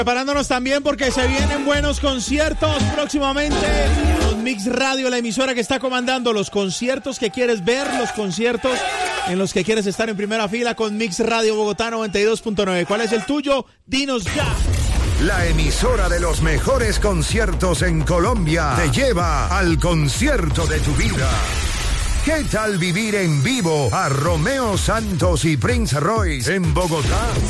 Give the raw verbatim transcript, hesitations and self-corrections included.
Preparándonos también porque se vienen buenos conciertos próximamente con Mix Radio, la emisora que está comandando los conciertos que quieres ver, los conciertos en los que quieres estar en primera fila con Mix Radio Bogotá noventa y dos punto nueve. ¿Cuál es el tuyo? Dinos ya. La emisora de los mejores conciertos en Colombia te lleva al concierto de tu vida. ¿Qué tal vivir en vivo a Romeo Santos y Prince Royce en Bogotá?